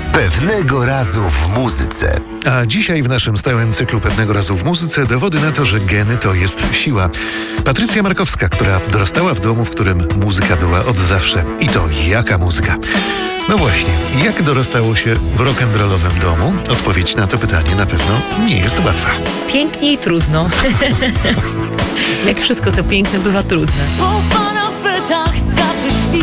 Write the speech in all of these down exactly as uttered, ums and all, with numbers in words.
Pewnego razu w muzyce. A dzisiaj w naszym stałym cyklu Pewnego razu w muzyce dowody na to, że geny to jest siła. Patrycja Markowska, która dorastała w domu, w którym muzyka była od zawsze. I to jaka muzyka? No właśnie, jak dorastało się w rock'n'rollowym domu? Odpowiedź na to pytanie na pewno nie jest łatwa. Pięknie i trudno. Jak wszystko, co piękne, bywa trudne. Po parapetach skacze świt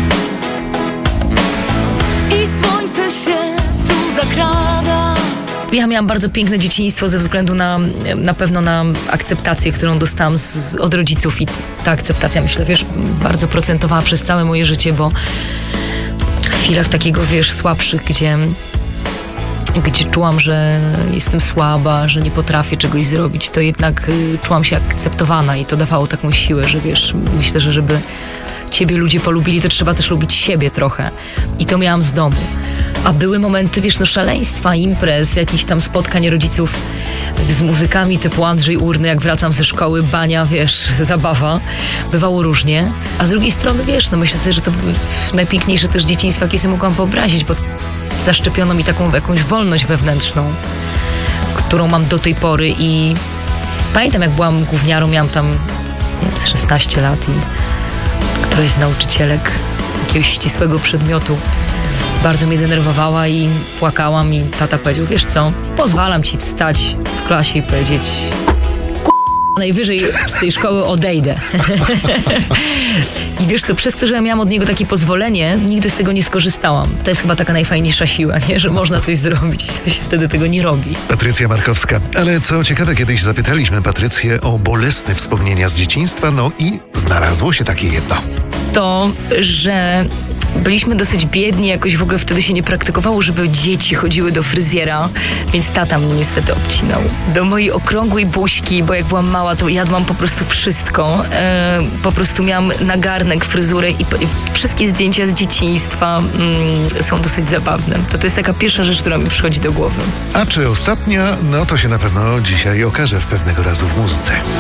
i słońce się tu zakrada. Ja miałam bardzo piękne dzieciństwo ze względu na, na pewno na akceptację, którą dostałam z, od rodziców, i ta akceptacja, myślę, wiesz, bardzo procentowała przez całe moje życie, bo w chwilach takiego, wiesz, słabszych, gdzie gdzie czułam, że jestem słaba, że nie potrafię czegoś zrobić, to jednak y, czułam się akceptowana i to dawało taką siłę, że wiesz, myślę, że żeby ciebie ludzie polubili, to trzeba też lubić siebie trochę. I to miałam z domu. A były momenty, wiesz, no szaleństwa, imprez, jakichś tam spotkań rodziców z muzykami typu Andrzej Urny, jak wracam ze szkoły, bania, wiesz, zabawa. Bywało różnie. A z drugiej strony, wiesz, no myślę sobie, że to były najpiękniejsze też dzieciństwa, jakie sobie mogłam wyobrazić, bo zaszczepiono mi taką jakąś wolność wewnętrzną, którą mam do tej pory. I pamiętam, jak byłam gówniarą, miałam tam, nie wiem, szesnaście lat, i któraś z nauczycielek z jakiegoś ścisłego przedmiotu bardzo mnie denerwowała i płakałam, i tata powiedział: wiesz co, pozwalam ci wstać w klasie i powiedzieć: najwyżej z tej szkoły odejdę. I wiesz co, przez to, że ja miałam od niego takie pozwolenie, nigdy z tego nie skorzystałam. To jest chyba taka najfajniejsza siła, nie? Że można coś zrobić, to się wtedy tego nie robi. Patrycja Markowska. Ale co ciekawe, kiedyś zapytaliśmy Patrycję o bolesne wspomnienia z dzieciństwa, no i znalazło się takie jedno. To, że byliśmy dosyć biedni, jakoś w ogóle wtedy się nie praktykowało, żeby dzieci chodziły do fryzjera, więc tata mnie niestety obcinał. Do mojej okrągłej buźki, bo jak byłam mała, to jadłam po prostu wszystko. E, po prostu miałam nagarnek, fryzurę i, i wszystkie zdjęcia z dzieciństwa mm, są dosyć zabawne. To to jest taka pierwsza rzecz, która mi przychodzi do głowy. A czy ostatnia? No to się na pewno dzisiaj okaże w Pewnego razu w muzyce.